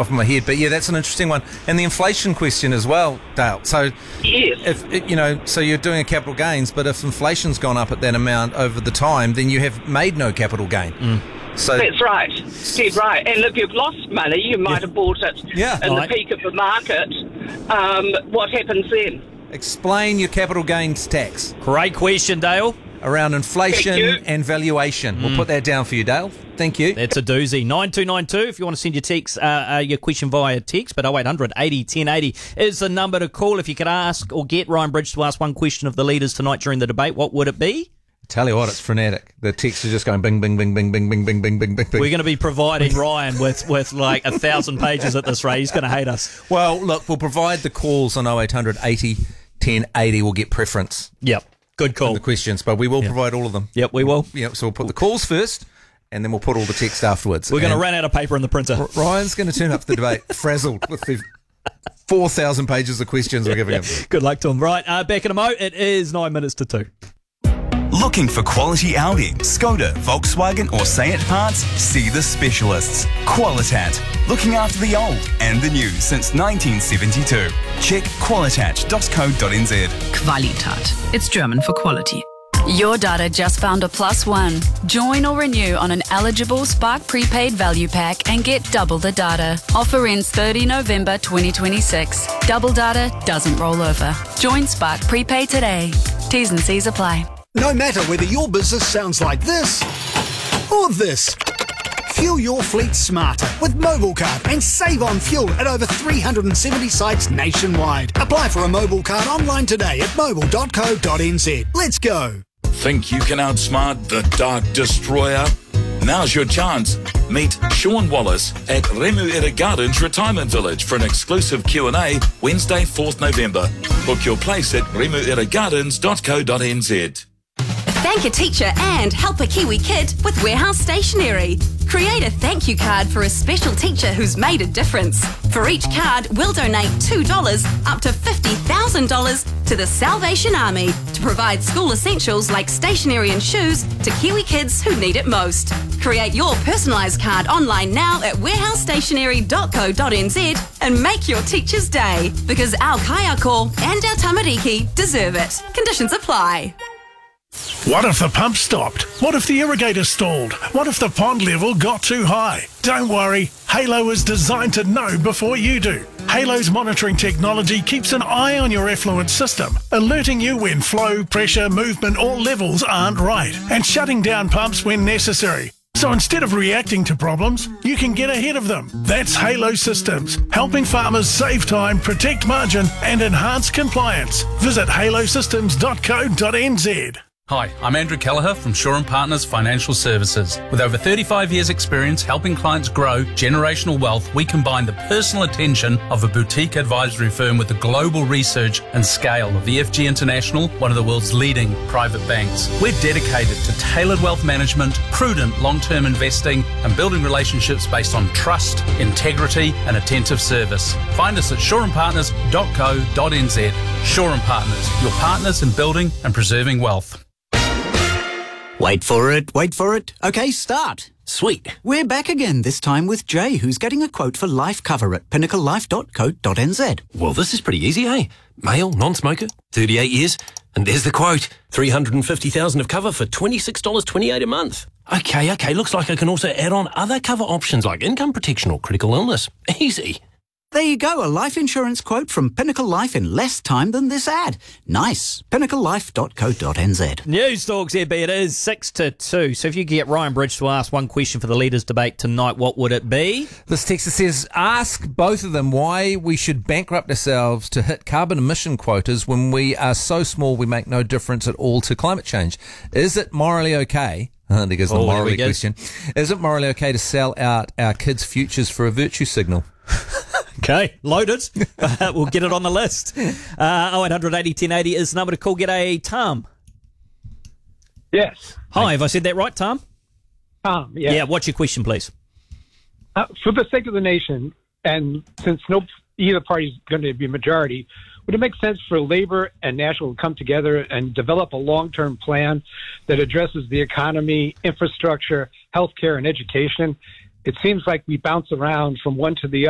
off my head. But yeah, that's an interesting one. And the inflation question as well, Dale. So Yes. so you're doing a capital gains, but if inflation's gone up at that amount over the time, then you have made no capital gain. So That's right. Dead right. And if you've lost money, you might have bought it in the peak of the market. What happens then? explain your capital gains tax Great question, Dale. around inflation and valuation. We'll put that down for you, Dale. Thank you. That's a doozy. 9292 if you want to send your question via text, but 0800 80 1080 is the number to call if you could ask or get Ryan Bridge to ask one question of the leaders tonight during the debate. What would it be? Tell you what, it's frenetic. The texts are just going bing, bing, bing, bing, bing, bing, bing, bing, bing, bing. We're going to be providing Ryan with like 1,000 pages at this rate. He's going to hate us. Well, look, we'll provide the calls on 0800 80 1080. We'll get preference. Yep. Good call. The questions, but we will provide all of them. Yep, we will. Yep, so we'll put the calls first, and then we'll put all the text afterwards. We're going to run out of paper in the printer. Ryan's going to turn up the debate frazzled with the 4,000 pages of questions we're giving him. Good luck to him. Right, back in a mo. It is 9 minutes to 2. Looking for quality Audi, Skoda, Volkswagen or Seat parts? See the specialists. Qualitat. Looking after the old and the new since 1972. Check qualitat.co.nz. Qualitat. It's German for quality. Your data just found a +1. Join or renew on an eligible Spark prepaid value pack and get double the data. Offer ends 30 November 2026. Double data doesn't roll over. Join Spark prepaid today. T's and C's apply. No matter whether your business sounds like this or this, fuel your fleet smarter with Mobile Card and save on fuel at over 370 sites nationwide. Apply for a Mobile Card online today at mobile.co.nz. Let's go. Think you can outsmart the Dark Destroyer? Now's your chance. Meet Sean Wallace at Remuera Gardens Retirement Village for an exclusive Q&A Wednesday, 4th November. Book your place at remueragardens.co.nz. Thank a teacher and help a Kiwi kid with Warehouse Stationery. Create a thank you card for a special teacher who's made a difference. For each card, we'll donate $2 up to $50,000 to the Salvation Army to provide school essentials like stationery and shoes to Kiwi kids who need it most. Create your personalised card online now at warehousestationery.co.nz and make your teacher's day, because our kaiako and our tamariki deserve it. Conditions apply. What if the pump stopped? What if the irrigator stalled? What if the pond level got too high? Don't worry, Halo is designed to know before you do. Halo's monitoring technology keeps an eye on your effluent system, alerting you when flow, pressure, movement or levels aren't right, and shutting down pumps when necessary. So instead of reacting to problems, you can get ahead of them. That's Halo Systems, helping farmers save time, protect margin and enhance compliance. Visit halosystems.co.nz. Hi, I'm Andrew Kelleher from Shaw & Partners Financial Services. With over 35 years' experience helping clients grow generational wealth, we combine the personal attention of a boutique advisory firm with the global research and scale of EFG International, one of the world's leading private banks. We're dedicated to tailored wealth management, prudent long-term investing, and building relationships based on trust, integrity, and attentive service. Find us at shawandpartners.co.nz. Shaw & Partners, your partners in building and preserving wealth. Wait for it. Okay, start. Sweet. We're back again, this time with Jay, who's getting a quote for life cover at pinnaclelife.co.nz. Well, this is pretty easy, eh? Male, non-smoker, 38 years, and there's the quote. $350,000 of cover for $26.28 a month. Okay, looks like I can also add on other cover options like income protection or critical illness. Easy. There you go, a life insurance quote from Pinnacle Life in less time than this ad. Nice. pinnaclelife.co.nz. News Talks ZB, it is 6 to 2. So if you could get Ryan Bridge to ask one question for the leaders' debate tonight, what would it be? This texter says, ask both of them why we should bankrupt ourselves to hit carbon emission quotas when we are so small we make no difference at all to climate change. Is it morally okay? There goes the morally question. Is it morally okay to sell out our kids' futures for a virtue signal? Okay, loaded. We'll get it on the list. 0800 80 1080 is the number to call. G'day, Tom. Yes. Hi, have I said that right, Tom? Tom, yeah. Yeah, what's your question, please? For the sake of the nation, and since either party is going to be majority, would it make sense for Labor and National to come together and develop a long-term plan that addresses the economy, infrastructure, healthcare, and education? It seems like we bounce around from one to the other.